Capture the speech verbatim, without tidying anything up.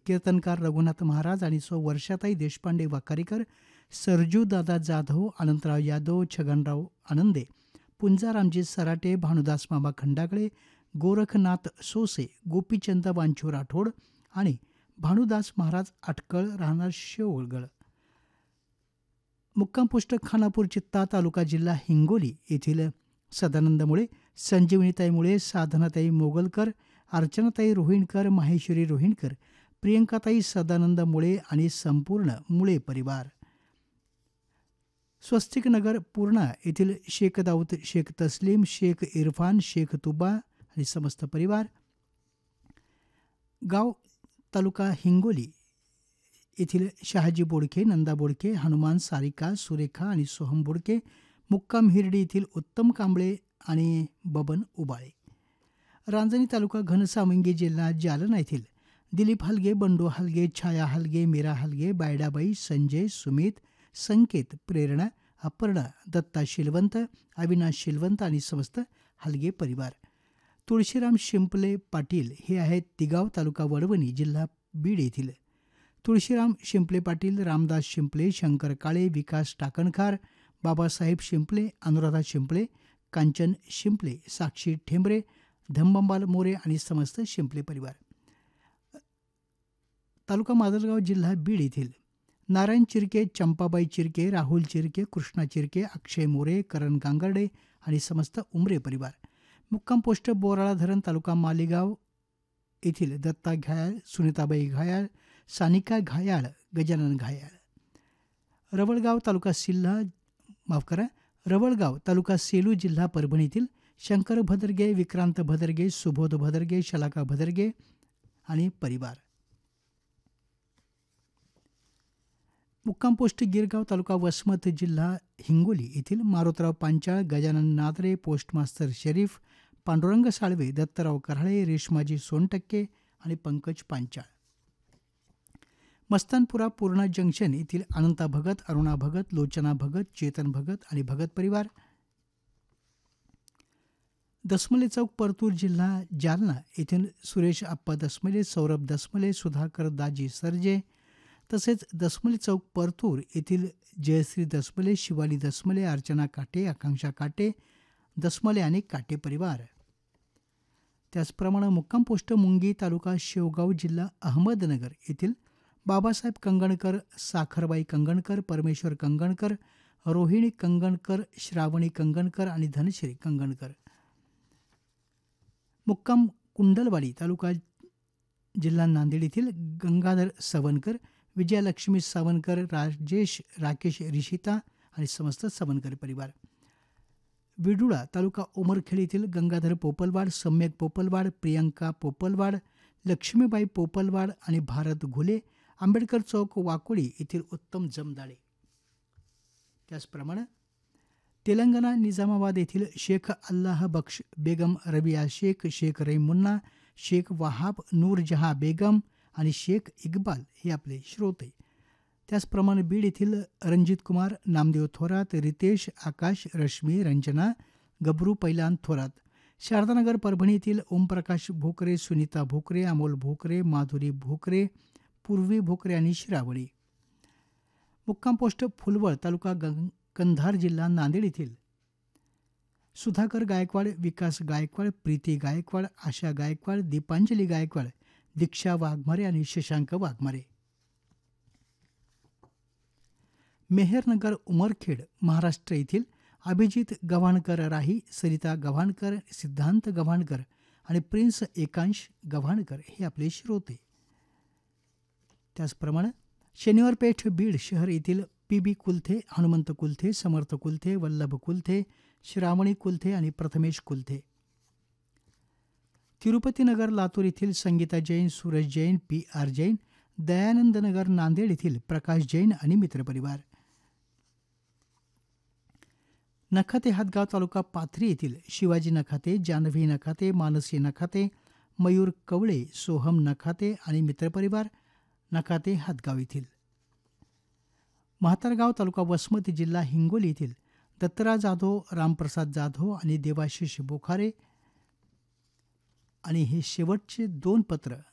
कीर्तनकार रघुनाथ महाराज आणि सौ वर्षाताई देशपांडे वाकारीकर, सरजू दादा जाधव, अनंतराव यादव, छगनराव आनंदे, पुंजारामजी सराटे, भानुदास मामा खंडागळे, गोरखनाथ सोसे, गोपीचंद वांचू राठोड आणि भानुदास महाराज आटकळ, राहणार शेवळगळ. मुक्काम पोस्ट खानापूर चित्ता, तालुका जिल्हा हिंगोली येथील सदानंद मुळे, संजीवनीताई मुळे, साधनाताई मोगलकर, अर्चनाताई रोहिणकर, माहेश्वरी रोहिणकर, प्रियंकाताई सदानंद मुळे आणि संपूर्ण मुळे परिवार. स्वस्तिक नगर पूर्णा येथील शेख दाऊद, शेख तस्लीम, शेख इरफान, शेख तुबा आणि समस्त परिवार. गाव तालुका हिंगोली येथील शहाजी बोडके, नंदा बोडके, हनुमान, सारिका, सुरेखा आणि सोहम बोडके. मुक्काम हिरडी येथील उत्तम कांबळे आणि बबन उबाळे. रांजणी तालुका घनसावंगी जिल्हा जालना येथील दिलीप हलगे, बंडू हलगे, छाया हलगे, मीरा हलगे, बायडाबाई, संजय, सुमित, संकेत, प्रेरणा, अपर्णा, दत्ता शिलवंत, अविनाश शिलवंत आणि समस्त हलगे परिवार. तुळशीराम शिंपले पाटील हे आहेत तिगाव तालुका वडवणी जिल्हा बीड येथील. तुळशीराम शिंपले पाटील, रामदास शिंपले, शंकर काळे, विकास टाकणकार, बाबासाहेब शिंपले, अनुराधा शिंपले, कांचन शिंपले, साक्षी ठेंबरे, धम्मबाल मोरे आणि समस्त शिंपले परिवार. तालुका माजलगाव जिल्हा बीड येथील नारायण चिरके, चंपाबाई चिरके, राहुल चिरके, कृष्णा चिरके, अक्षय मोरे, करण गांगर्डे आणि समस्त उमरे परिवार. मुक्काम पोस्ट बोराळा धरण, तालुका मालेगाव येथील दत्ता घायाळ, सुनीताबाई घायाळ, सानिका घायाळ, गजानन घायाळ. रवळगाव तालुका सिल्हा माफ करा रवळगाव तालुका सेलू जिल्हा परभणी येथील शंकर भदरगे, विक्रांत भदरगे, सुबोध भदरगे, शलाका भदरगे आणि परिवार. मुक्काम पोस्ट गिरगाव तालुका वसमत जिल्हा हिंगोली येथील मारुतराव पांचाळ, गजानन नादरे, पोस्ट मास्तर शरीफ, पांडुरंग साळवे, दत्तराव कराळे, रेशमाजी सोनटक्के आणि पंकज पांचाळ. मस्तानपुरा पूर्णा जंक्शन येथील अनंता भगत, अरुणा भगत, लोचना भगत, चेतन भगत आणि भगत परिवार. दसमले चौक परतूर जिल्हा जालना येथील सुरेश आप्पा दसमले, सौरभ दसमले, सुधाकर दाजी सरजे, तसेच दसमले चौक परतूर येथील जयश्री दसमले, शिवाली दसमले, अर्चना काटे, आकांक्षा काटे, दसमले आणि काटे परिवार. त्याचप्रमाणे मुक्काम पोस्ट मुंगी तालुका शेवगाव जिल्हा अहमदनगर येथील बाबासाहेब कंगणकर, साखरबाई कंगणकर, परमेश्वर कंगणकर, रोहिणी कंगणकर, श्रावणी कंगणकर आणि धनश्री कंगणकर. मुक्काम कुंडलवाडी तालुका जिल्हा नांदेड येथील गंगाधर सवनकर, विजयलक्ष्मी सावनकर, राजेश राकेश रिशिता आणि समस्त सवनकर परिवार. विडुळा तालुका उमरखेड येथील गंगाधर पोपलवाड, सम्यक पोपलवाड, प्रियंका पोपलवाड, लक्ष्मीबाई पोपलवाड आणि भारत घुले. आंबेडकर चौक वाकोडी येथील उत्तम जमदाडे. त्याचप्रमाणे तेलंगणा निजामाबाद येथील शेख अल्लाह बख्श बेगम रबिया शेख, शेख रहीमुन्ना, शेख वहाब, नूरजहाँ बेगम आणि शेख इक्बाल हे आपले श्रोते. त्याचप्रमाणे बीड येथील रणजित कुमार, नामदेव थोरात, रितेश, आकाश, रश्मी, रंजना, गबरू पैलान थोरात. शारदानगर परभणी येथील ओमप्रकाश भोकरे, सुनीता भोकरे, अमोल भोकरे, माधुरी भोकरे, पूर्वी भोकरे आणि श्रावणी. मुक्काम पोस्ट फुलवळ तालुका गं कंधार जिल्हा नांदेड येथील सुधाकर गायकवाड, विकास गायकवाड, प्रीती गायकवाड, आशा गायकवाड, दीपांजली गायकवाड, दीक्षा वाघमारे आणि शशांक वाघमारे. मेहरनगर उमरखेड महाराष्ट्र येथील अभिजित गव्हाणकर राही, सरिता गव्हाणकर, सिद्धांत गव्हाणकर आणि प्रिन्स एकांश गव्हाणकर हे आपले श्रोते. त्याचप्रमाणे शनिवारपेठ बीड शहर येथील पी बी कुलथे, हनुमंत कुलथे, समर्थ कुलथे, वल्लभ कुलथे, श्रावणी कुलथे आणि प्रथमेश कुलथे. तिरुपतीनगर लातूर येथील संगीता जैन, सूरज जैन, पी आर जैन, दयानंद नगर नांदेड येथील प्रकाश जैन आणि मित्रपरिवार. नखाते हातगाव तालुका पाथरी येथील शिवाजी नखाते, जानवी नखाते, मानसी नखाते, मयूर कवळे, सोहम नखाते आणि मित्रपरिवार नखाते हातगाव येथील. म्हातारगाव तालुका वसमत जिल्हा हिंगोली येथील दत्तराज जाधव, रामप्रसाद जाधव आणि देवाशिष बोखारे. आणि हे शेवटचे दोन पत्र